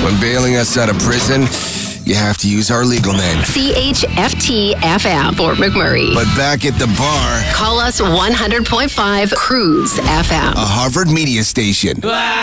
When bailing us out of prison, you have to use our legal name. CHFT-FM for McMurray. But back at the bar, Call us 100.5 Cruise FM. a Harvard media station.